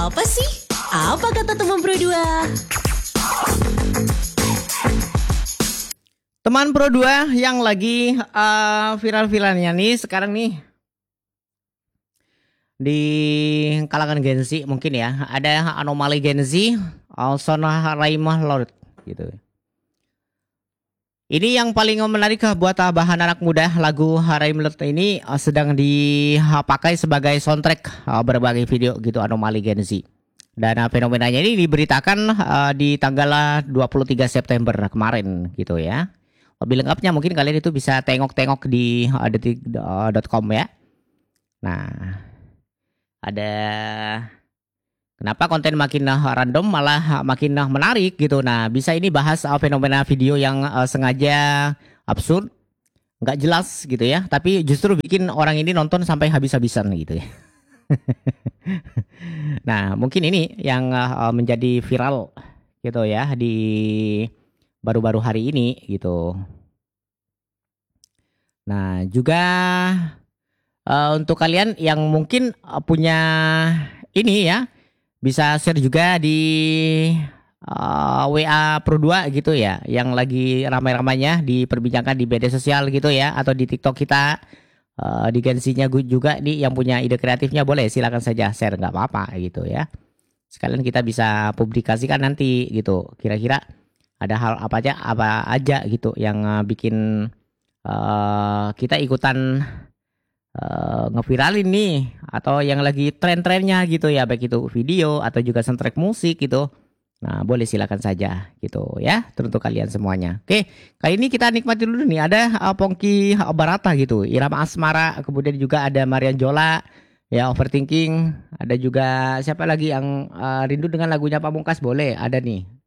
Apa sih? Apa kata teman Pro 2? Teman Pro 2 yang lagi viral-viralnya nih sekarang nih di kalangan Gen Z mungkin ya, ada anomali Gen Z, Sona Raimah Lord gitu. Ini yang paling menarik buat bahan anak muda, lagu Haraim Lord ini sedang dipakai sebagai soundtrack berbagai video gitu, anomali Gen Z. Dan fenomenanya ini diberitakan di tanggal 23 September kemarin gitu ya. Lebih lengkapnya mungkin kalian itu bisa tengok-tengok di detik.com ya. Nah, ada kenapa konten makin random malah makin menarik gitu. Nah, bisa ini bahas fenomena video yang sengaja absurd, nggak jelas gitu ya, tapi justru bikin orang ini nonton sampai habis-habisan gitu ya. Nah, mungkin ini yang menjadi viral gitu ya di baru-baru hari ini gitu. Nah, juga untuk kalian yang mungkin punya ini ya, bisa share juga di WA Pro 2 gitu ya, yang lagi ramai-ramainya diperbincangkan di media sosial gitu ya, atau di TikTok kita. Di Gen-Z-nya juga nih yang punya ide kreatifnya boleh silakan saja share, nggak apa-apa gitu ya. Sekalian kita bisa publikasikan nanti gitu. Kira-kira ada hal apa aja gitu yang bikin kita ikutan ngeviralin nih, atau yang lagi tren-trennya gitu ya, baik itu video atau juga soundtrack musik gitu. Nah, boleh silakan saja gitu ya, teruntuk kalian semuanya. Oke, kali ini kita nikmati dulu nih, ada Pongki Barata gitu, Irama Asmara, kemudian juga ada Marian Jola, ya Overthinking, ada juga siapa lagi yang rindu dengan lagunya Pamungkas, boleh ada nih.